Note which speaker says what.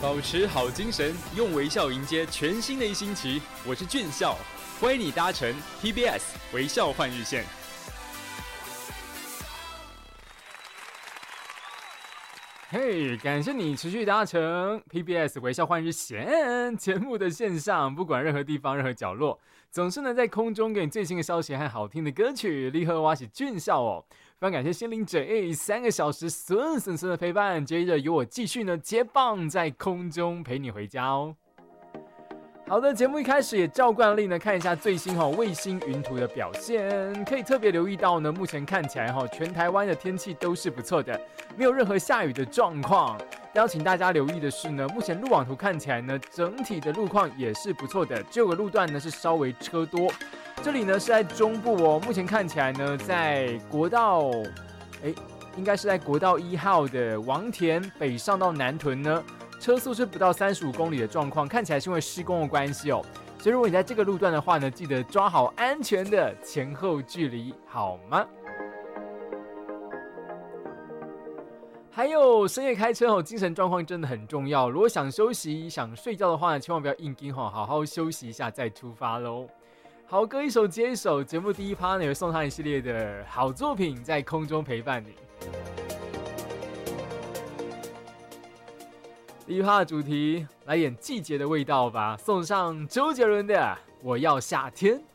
Speaker 1: 保持好精神，用微笑迎接全新的一星期。我是俊孝，欢迎你搭乘 TBS 微笑换日线。
Speaker 2: 嘿，感谢你持续搭乘 PBS 微笑换日线节目的线上，不管任何地方、任何角落，总是能在空中给你最新的消息和好听的歌曲。你好，我是俊孝哦。非常感谢心灵者3个小时顺的陪伴，接着由我继续呢接棒在空中陪你回家哦。好的，节目一开始也照惯例呢，看一下最新卫星云图的表现，可以特别留意到呢，目前看起来全台湾的天气都是不错的，没有任何下雨的状况。邀请大家留意的是呢，目前路网图看起来呢，整体的路况也是不错的，只有个路段呢是稍微车多。这里呢是在中部哦，目前看起来呢，在国道，应该是在国道1号的王田北上到南屯呢。车速是不到35公里的状况，看起来是因为施工的关系哦。所以如果你在这个路段的话呢，记得抓好安全的前后距离，好吗？还有深夜开车精神状况真的很重要。如果想休息、想睡觉的话呢，千万不要硬盯好好休息一下再出发喽。好歌一首接一首，节目第一趴呢也会送上一系列的好作品，在空中陪伴你。第一趴的主题来点季节的味道吧，送上周杰伦的《我要夏天》。